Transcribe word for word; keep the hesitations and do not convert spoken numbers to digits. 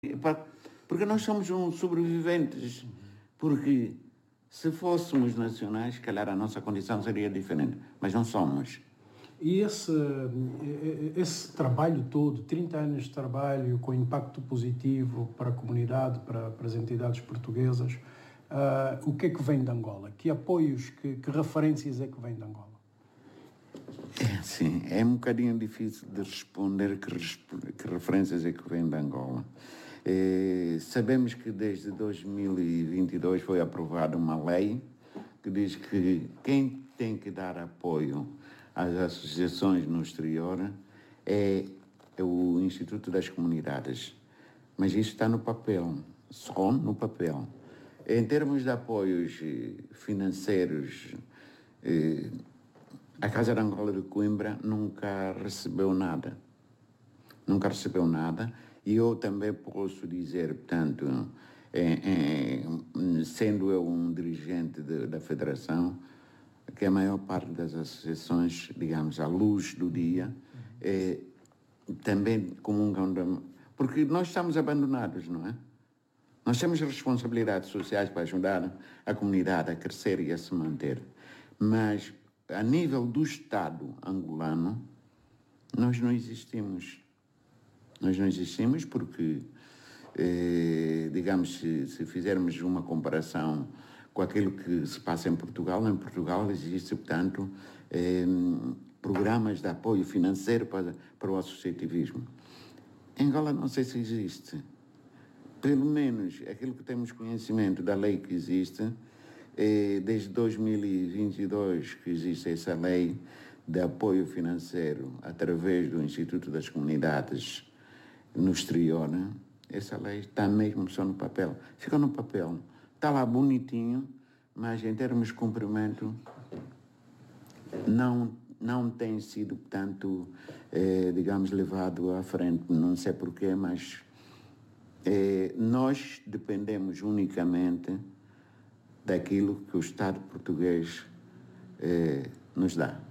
Epá, porque nós somos um sobreviventes. Porque se fôssemos nacionais, calhar a nossa condição seria diferente. Mas não somos. E esse, esse trabalho todo, trinta anos de trabalho com impacto positivo para a comunidade, para, para as entidades portuguesas, uh, o que é que vem de Angola? Que apoios, que, que referências é que vem de Angola? É, sim, é um bocadinho difícil de responder que, que referências é que vem de Angola. É, sabemos que desde dois mil e vinte e dois foi aprovada uma lei que diz que quem tem que dar apoio às associações no exterior é, é o Instituto das Comunidades. Mas isso está no papel, só no papel. Em termos de apoios financeiros, a Casa de Angola de Coimbra nunca recebeu nada. Nunca recebeu nada. E eu também posso dizer, portanto, é, é, sendo eu um dirigente de, da Federação, que a maior parte das associações, digamos, à luz do dia, é, também comungam... Porque nós estamos abandonados, não é? Nós temos responsabilidades sociais para ajudar a comunidade a crescer e a se manter. Mas, a nível do Estado angolano, nós não existimos. Nós não existimos porque, eh, digamos, se, se fizermos uma comparação com aquilo que se passa em Portugal, em Portugal existe, portanto, eh, programas de apoio financeiro para, para o associativismo. Em Angola não sei se existe. Pelo menos aquilo que temos conhecimento da lei que existe, eh, desde dois mil e vinte e dois que existe essa lei de apoio financeiro através do Instituto das Comunidades no exterior, né? Essa lei está mesmo só no papel. Fica no papel. Está lá bonitinho, mas em termos de cumprimento não, não tem sido, portanto, eh, digamos, levado à frente. Não sei porquê, mas eh, nós dependemos unicamente daquilo que o Estado português eh, nos dá.